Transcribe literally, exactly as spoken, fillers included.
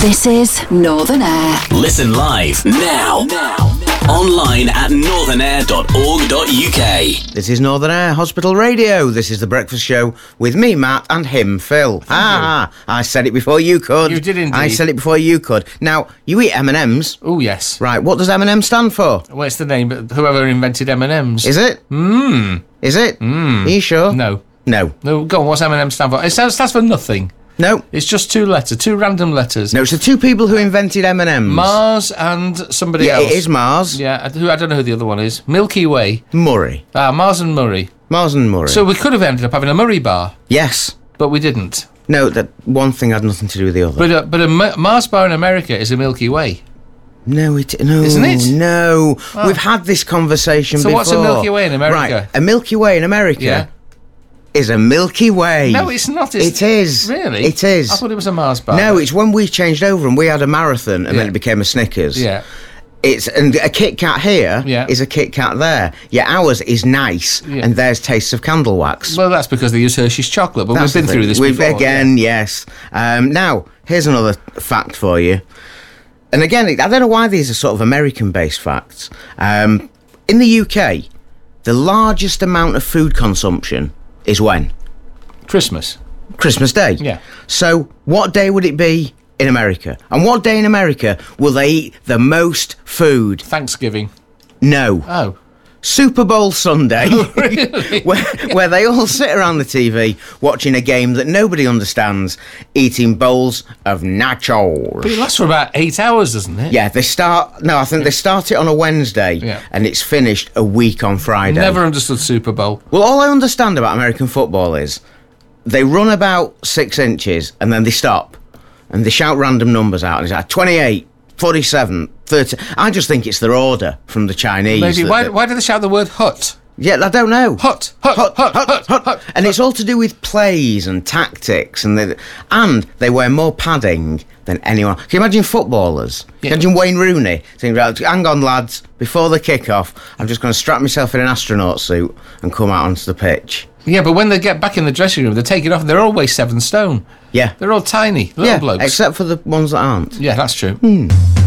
This is Northern Air. Listen live now. Now. Online at northern air dot org dot u k. This is Northern Air Hospital Radio. This is the breakfast show with me, Matt, and him, Phil. Thank ah, you. I said it before you could. You did indeed. I said it before you could. Now, you eat M and M's. Oh, yes. Right, what does M and M stand for? Well, it's the name, but whoever invented M and M's. Is it? Mmm. Is it? Mmm. Are you sure? No. No. No, go on, what's M and M stand for? It stands, stands for nothing. No. It's just two letters, two random letters. No, it's the two people who invented M and M's. Mars and somebody Yeah, else. it is Mars. Yeah, I, who, I don't know who the other one is. Milky Way. Murray. Ah, Mars and Murray. Mars and Murray. So we could have ended up having a Murray bar, Yes. but we didn't. No, that one thing had nothing to do with the other. But a, but a Ma- Mars bar in America is a Milky Way. No, it no, Isn't it? No, Oh. we've had this conversation So before. what's a Milky Way in America? Right, a Milky Way in America Yeah. is a Milky Way. No, it's not. It's, It is. Really? It is. I thought it was a Mars bar. No, it's when we changed over and we had a marathon and Yeah. then it became a Snickers. Yeah. It's and a Kit Kat here Yeah. is a Kit Kat there. Yeah, ours is nice Yeah. and theirs tastes of candle wax. Well, that's because they use Hershey's chocolate, but That's we've been the through thing. this We've, before. Again, yes. Um, now, here's another fact for you. And again, I don't know why these are sort of American-based facts. Um, in the U K, the largest amount of food consumption is when? Christmas. Christmas Day. Yeah. So, what day would it be in America? And what day in America will they eat the most food? Thanksgiving. No. Oh. Super Bowl Sunday, Really? where, where they all sit around the T V watching a game that nobody understands, eating bowls of nachos. But it lasts for about eight hours, doesn't it? Yeah, they start. No, I think they start it on a Wednesday, Yeah. and it's finished a week on Friday. Never understood Super Bowl. Well, all I understand about American football is they run about six inches and then they stop, and they shout random numbers out, and it's like twenty-eight, forty-seven, thirty. I just think it's their order from the Chinese. Maybe. that- Why, that- why do they shout the word hut? Yeah, I don't know. Hut, hut, hut, hut, hut, hut, hut. And it's all to do with plays and tactics, and they, and they wear more padding than anyone. Can you imagine footballers? Can you Yeah. imagine Wayne Rooney saying, right, hang on, lads, before the kick-off, I'm just going to strap myself in an astronaut suit and come out onto the pitch. Yeah, but when they get back in the dressing room, they take it off and they're always seven stone. Yeah. They're all tiny, little yeah, blokes. except for the ones that aren't. Yeah, that's true. Hmm.